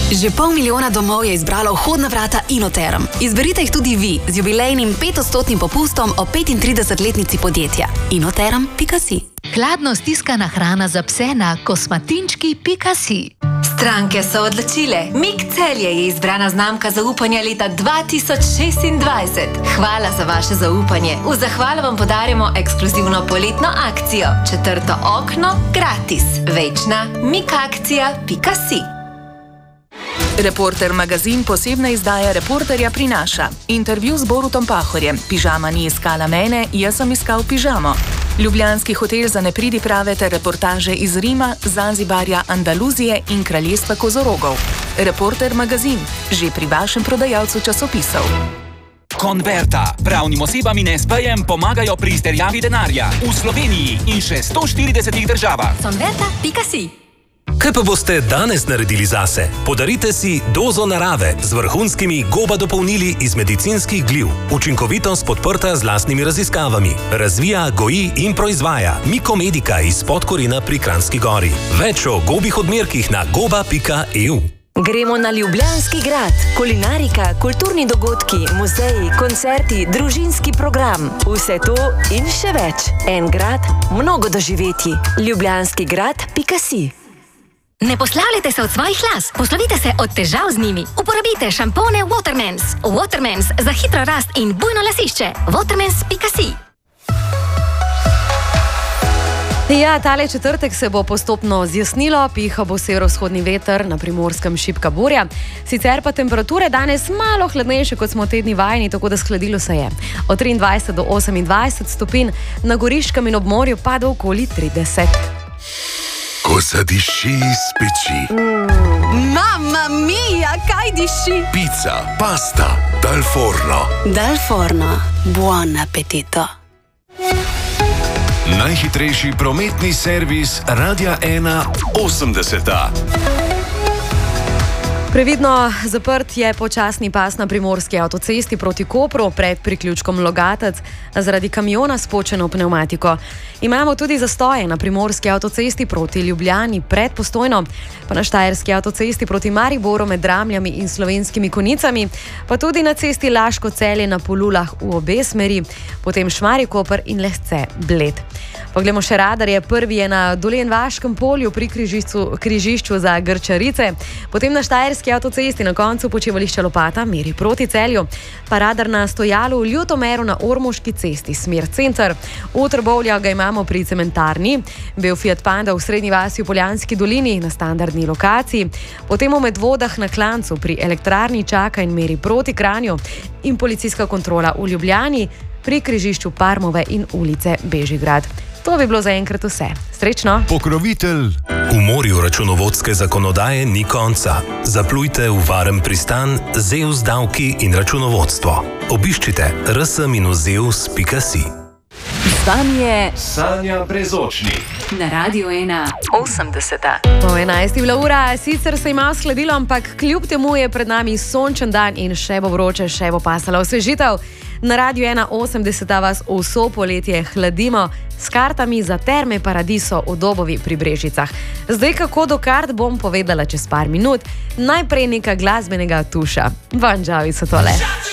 Že 500 000 domov je izbralo vhodna vrata Inoterm. Izberite jih tudi vi z jubilejnim 5% popustom o 35-letnici podjetja. Inoterm.si. Hladno stiskana hrana za pse na kosmatinčki.si. Stranke so odločile. Mik Celje je izbrana znamka zaupanja leta 2026. Hvala za vaše zaupanje. V zahvalo vam podarjamo ekskluzivno poletno akcijo. 4. okno gratis. Večna mikakcija.si. Reporter magazin posebna izdaja Reporterja prinaša. Intervju z Borutom Pahorjem. Pižama ni iskala mene, jaz sem iskal pižamo. Ljubljanski hotel za nepridiprave ter reportaže iz Rima, Zanzibarja, Andaluzije in kraljestva kozorogov. Reporter magazin, že pri vašem prodajalcu časopisov. Converta. Pravnim osebam in SP-jem pomagajo pri izterjavi denarja v Sloveniji in še 140 državah. Converta.si. Kaj pa boste danes naredili zase? Podarite si dozo narave z vrhunskimi GOBA dopolnili iz medicinskih gliv. Učinkovitost podprta z lastnimi raziskavami. Razvija, goji in proizvaja Mikomedika iz Podkorina pri Kranjski Gori. Več o gobih odmerkih na goba.eu. Gremo na Ljubljanski grad. Kulinarika, kulturni dogodki, muzeji, koncerti, družinski program. Vse to in še več. En grad, mnogo doživetij. Ljubljanskigrad.si. Ne poslavljajte se od svojih las, poslovite se od težav z njimi. Uporabite šampone Watermans. Watermans za hitro rast in bujno lasišče. Watermans.si. Ja, tale četrtek se bo postopno zjasnilo, pihal bo severovzhodni veter, na Primorskem šibka burja. Sicer pa temperature danes malo hladnejše, kot smo tedni vajeni, tako da shladilo se je. Od 23 do 28 stopinj, na Goriškem in ob morju pa do okoli 30. Ko zadiši iz peči. Mamma mia, kaj diši? Pica, pasta, dal forno. Dal forno. Buon appetito. Najhitrejši prometni servis Radia 1 80. Previdno zaprt je počasni pas na primorski avtocesti proti Kopru pred priključkom Logatec zaradi kamiona s počeno pnevmatiko. Imamo tudi zastoje na primorski avtocesti proti Ljubljani pred Postojno, pa na štajerski avtocesti proti Mariboru med Dramljami in Slovenskimi Konicami, pa tudi na cesti Laško-Celje na Polulah v obe smeri, potem Šmarje-Koper in Lesce Bled. Poglejmo še radarje. Prvi je na Dolenjvaškem polju pri križišču za Grčarice, potem na štajerski avtocesti na koncu počivališča Lopata meri proti Celju, pa radar na Stojalu v Ljutomeru na Ormoški cesti smer center. V Trbovljah ga imamo pri cementarni, bil Fiat Panda v Srednji vasi v Poljanski dolini na standardni lokaciji, potem v Medvodah na Klancu pri elektrarni čaka in meri proti Kranju in policijska kontrola v Ljubljani pri križišču Parmove in ulice Bežigrad. To bi bilo zaenkrat vse. Srečno! Pokrovitelj. V morju računovodske zakonodaje ni konca. Zaplujte v varen pristan ZEUS davki in računovodstvo. Obiščite rs-zeus.si. Vam je Sanja Brezočnik. na Radio 1 80. Po 11. bila ura, sicer se ima skladilo, ampak kljub temu je pred nami sončen dan in še bo vroče, še bo pasala osvežitev. Na Radio 1 80 vas vso poletje hladimo s kartami za Terme Paradiso v Dobovi pri Brežicah. Zdaj, kako do kart, bom povedala čez par minut. Najprej nekaj glasbenega tuša. Bon Jovi so tole.